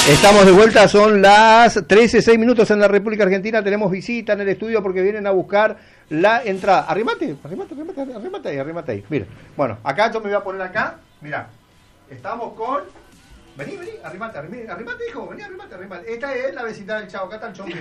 Estamos de vuelta, son las 13:06 en la República Argentina. Tenemos visita en el estudio porque vienen a buscar la entrada. Arrímate ahí. Mira, bueno, acá yo me voy a poner acá. Mira, estamos con... Vení, arrímate, hijo, vení, arrímate. Esta es la vecindad del Chavo, acá está el chompi.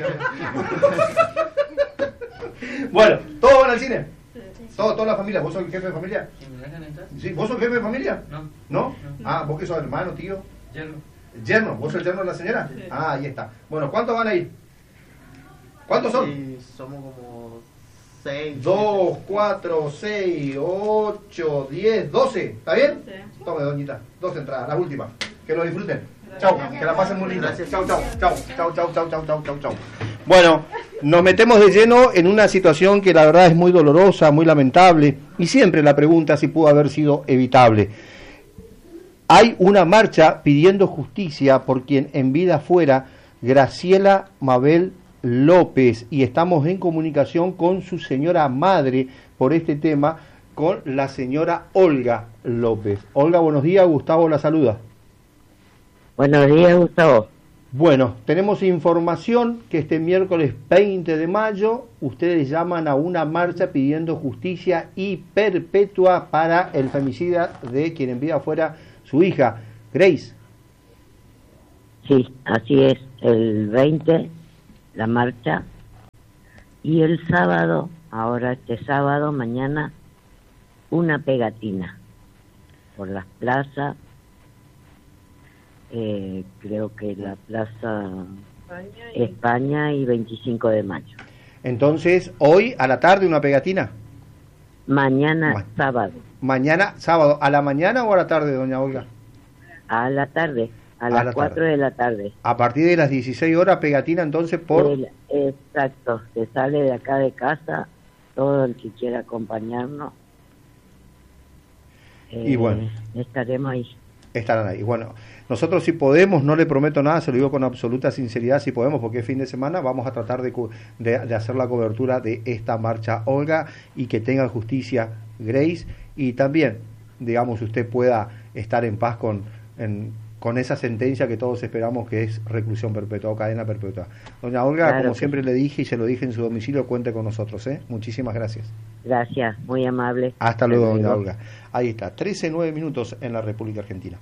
Bueno, ¿todos van al cine? Toda la familia. ¿Vos sos el jefe de familia? Sí, ¿vos sos el jefe de familia? ¿No? Ah, ¿vos que sos hermano, tío? ¿Yerno? ¿Vos sos el yerno de la señora? Sí. Ah, ahí está. Bueno, ¿cuántos van a ir? ¿Cuántos son? Sí, somos como 6. 2, 4, 6, 8, 10, 12. ¿Está bien? Sí. Tome, doñita. 2 entradas, las últimas. Que lo disfruten. Chau, que la pasen muy linda. Chau. Bueno, nos metemos de lleno en una situación que la verdad es muy dolorosa, muy lamentable. Y siempre la pregunta si pudo haber sido evitable. Hay una marcha pidiendo justicia por quien en vida fuera Graciela Mabel López, y estamos en comunicación con su señora madre por este tema, con la señora Olga López. Olga, buenos días, Gustavo la saluda. Buenos días, Gustavo. Bueno, tenemos información que este miércoles 20 de mayo ustedes llaman a una marcha pidiendo justicia y perpetua para el femicida de quien en vida fuera su hija, Grace. Sí, así es, el 20, la marcha, y el sábado, ahora este sábado, mañana, una pegatina por las plazas, creo que la plaza España y 25 de mayo. Entonces, hoy a la tarde una pegatina. Mañana sábado. Mañana sábado, ¿a la mañana o a la tarde, doña Olga? A la tarde, a las 4 de la tarde. A partir de las 16 horas, pegatina entonces por... Exacto, se sale de acá de casa, todo el que quiera acompañarnos. Y bueno, estaremos ahí. Estarán ahí. Bueno, nosotros si podemos, no le prometo nada, se lo digo con absoluta sinceridad, si podemos, porque es fin de semana, vamos a tratar de hacer la cobertura de esta marcha, Olga, y que tenga justicia Grace, y también, digamos, usted pueda estar en paz con esa sentencia que todos esperamos, que es reclusión perpetua o cadena perpetua. Doña Olga, claro, como siempre le dije y se lo dije en su domicilio, cuente con nosotros, ¿eh? Muchísimas gracias. Gracias, muy amable. Hasta luego, doña Olga. Ahí está, 13:09 en la República Argentina.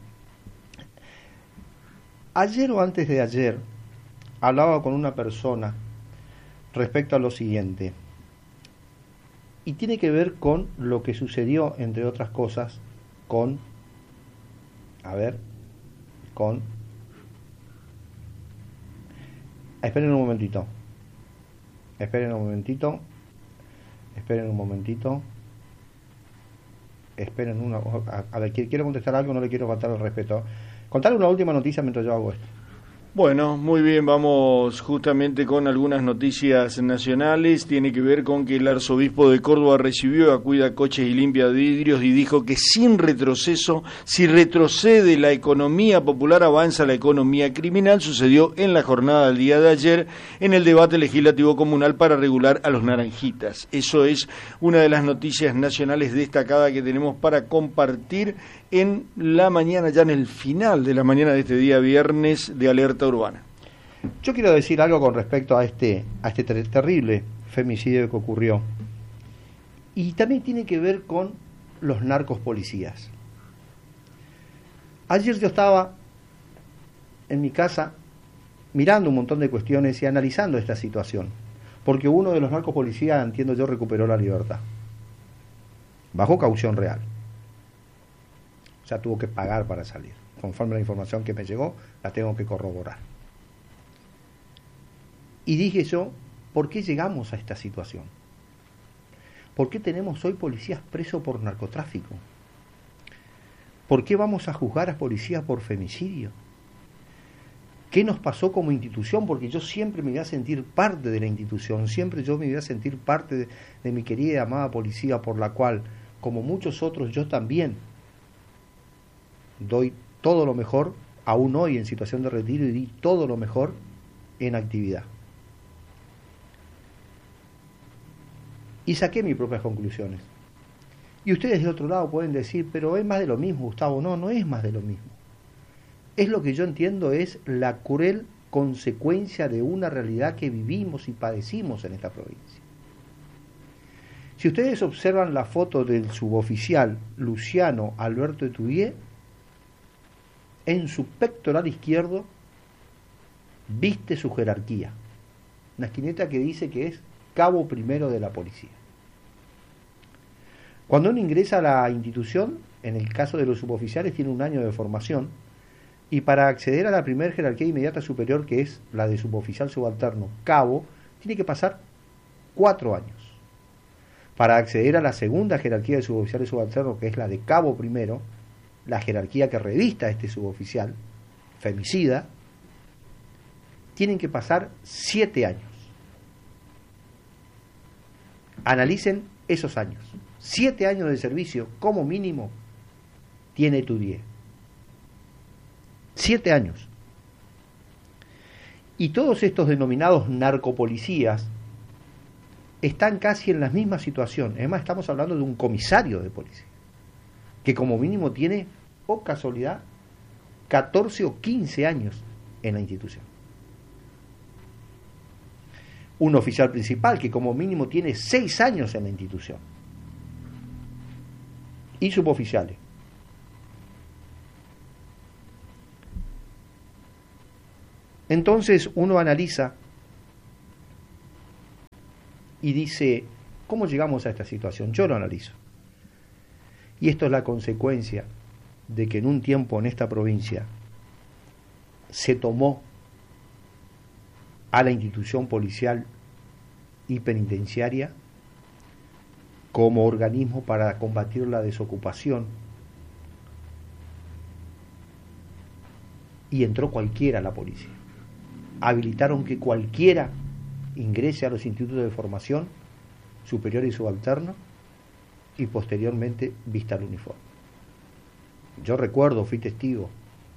Ayer o antes de ayer hablaba con una persona respecto a lo siguiente, y tiene que ver con lo que sucedió, entre otras cosas, Esperen un momentito. A ver, quiero contestar algo, no le quiero faltar el respeto. Contarle una última noticia mientras yo hago esto. Bueno, muy bien, vamos justamente con algunas noticias nacionales. Tiene que ver con que el arzobispo de Córdoba recibió a Cuida Coches y Limpia Vidrios y dijo que sin retroceso, si retrocede la economía popular, avanza la economía criminal. Sucedió en la jornada del día de ayer en el debate legislativo comunal para regular a los naranjitas. Eso es una de las noticias nacionales destacadas que tenemos para compartir en la mañana, ya en el final de la mañana de este día viernes de Alerta Urbana. Yo quiero decir algo con respecto a este terrible femicidio que ocurrió, y también tiene que ver con los narcos policías. Ayer yo estaba en mi casa mirando un montón de cuestiones y analizando esta situación, porque uno de los narcos policías, entiendo yo, recuperó la libertad bajo caución real. O sea, tuvo que pagar para salir. Conforme a la información que me llegó, la tengo que corroborar. Y dije yo, ¿por qué llegamos a esta situación? ¿Por qué tenemos hoy policías presos por narcotráfico? ¿Por qué vamos a juzgar a policías por femicidio? ¿Qué nos pasó como institución? Porque yo siempre me voy a sentir parte de la institución, siempre yo me voy a sentir parte de mi querida y amada policía, por la cual, como muchos otros, yo también doy todo lo mejor, aún hoy en situación de retiro, y di todo lo mejor en actividad. Y saqué mis propias conclusiones. Y ustedes de otro lado pueden decir, pero es más de lo mismo, Gustavo. No, no es más de lo mismo. es lo que yo entiendo es la cruel consecuencia de una realidad que vivimos y padecimos en esta provincia. Si ustedes observan la foto del suboficial Luciano Alberto Etudié, en su pectoral izquierdo viste su jerarquía, una esquineta que dice que es cabo primero de la policía. Cuando uno ingresa a la institución, en el caso de los suboficiales, tiene 1 año de formación, y para acceder a la primera jerarquía inmediata superior, que es la de suboficial subalterno cabo, tiene que pasar 4 años. Para acceder a la segunda jerarquía de suboficiales subalternos, que es la de cabo primero, la jerarquía que revista a este suboficial, femicida, tienen que pasar 7 años. Analicen esos años. 7 años de servicio, como mínimo, tiene Etudié. 7 años. Y todos estos denominados narcopolicías están casi en la misma situación. Además, estamos hablando de un comisario de policía, que como mínimo tiene, por casualidad, 14 o 15 años en la institución. Un oficial principal que como mínimo tiene 6 años en la institución. Y suboficiales. Entonces uno analiza y dice, ¿cómo llegamos a esta situación? Yo lo analizo. Y esto es la consecuencia de que en un tiempo en esta provincia se tomó a la institución policial y penitenciaria como organismo para combatir la desocupación, y entró cualquiera a la policía. Habilitaron que cualquiera ingrese a los institutos de formación superior y subalterno y posteriormente vista el uniforme. Yo recuerdo, fui testigo,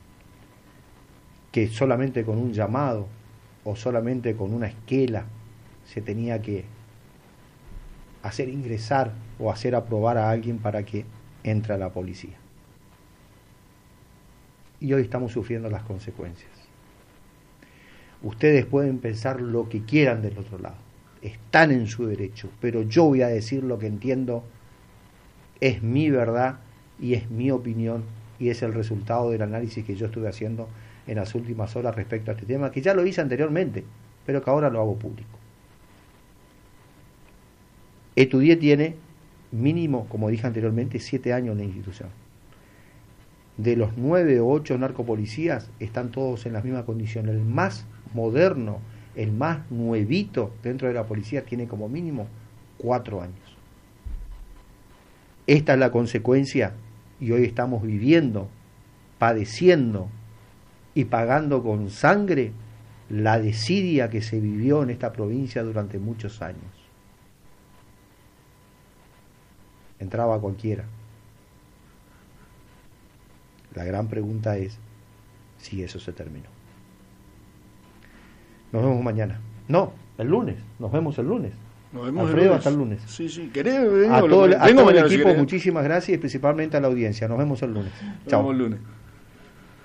que solamente con un llamado o solamente con una esquela se tenía que hacer ingresar o hacer aprobar a alguien para que entre a la policía. Y hoy estamos sufriendo las consecuencias. Ustedes pueden pensar lo que quieran del otro lado, están en su derecho, pero yo voy a decir lo que entiendo, es mi verdad y es mi opinión y es el resultado del análisis que yo estuve haciendo en las últimas horas respecto a este tema, que ya lo hice anteriormente, pero que ahora lo hago público. Etudié tiene mínimo, como dije anteriormente, 7 años en la institución. De los 9 o 8 narcopolicías están todos en la misma condición. El más moderno, el más nuevito dentro de la policía tiene como mínimo 4 años. Esta es la consecuencia y hoy estamos viviendo, padeciendo y pagando con sangre la desidia que se vivió en esta provincia durante muchos años. Entraba cualquiera. La gran pregunta es si eso se terminó. Nos vemos mañana. No, el lunes. Nos vemos el lunes. Nos vemos Alfredo, el lunes. hasta el lunes. Sí, sí. ¿Querés? A todo el mañana, equipo, si querés. muchísimas gracias y principalmente a la audiencia. Nos vemos el lunes. Nos Chao. vemos el lunes.